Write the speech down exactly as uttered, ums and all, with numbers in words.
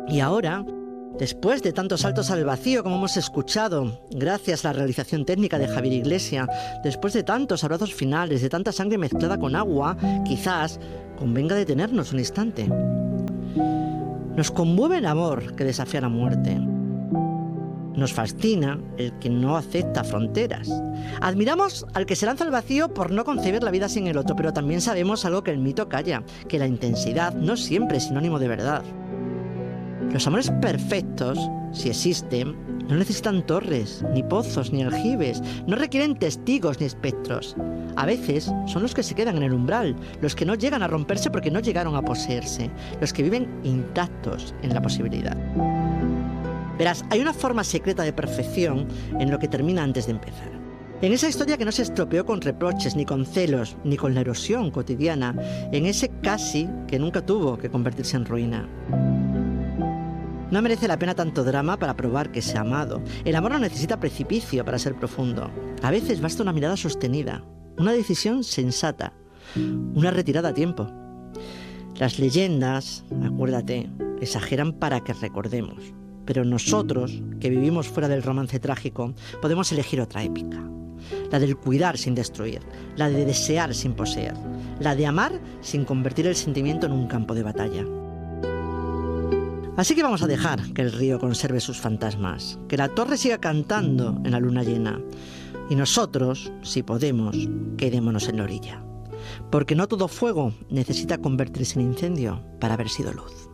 Y ahora, después de tantos saltos al vacío como hemos escuchado, gracias a la realización técnica de Javier Iglesias, después de tantos abrazos finales, de tanta sangre mezclada con agua, quizás convenga detenernos un instante. Nos conmueve el amor que desafía la muerte. Nos fascina el que no acepta fronteras. Admiramos al que se lanza al vacío por no concebir la vida sin el otro, pero también sabemos algo que el mito calla, que la intensidad no siempre es sinónimo de verdad. Los amores perfectos, si existen, no necesitan torres, ni pozos, ni aljibes, no requieren testigos ni espectros. A veces son los que se quedan en el umbral, los que no llegan a romperse porque no llegaron a poseerse, los que viven intactos en la posibilidad. Verás, hay una forma secreta de perfección en lo que termina antes de empezar. En esa historia que no se estropeó con reproches, ni con celos, ni con la erosión cotidiana, en ese casi que nunca tuvo que convertirse en ruina. No merece la pena tanto drama para probar que se ha amado. El amor no necesita precipicio para ser profundo. A veces basta una mirada sostenida, una decisión sensata, una retirada a tiempo. Las leyendas, acuérdate, exageran para que recordemos. Pero nosotros, que vivimos fuera del romance trágico, podemos elegir otra épica. La del cuidar sin destruir, la de desear sin poseer, la de amar sin convertir el sentimiento en un campo de batalla. Así que vamos a dejar que el río conserve sus fantasmas, que la torre siga cantando en la luna llena, y nosotros, si podemos, quedémonos en la orilla. Porque no todo fuego necesita convertirse en incendio para haber sido luz.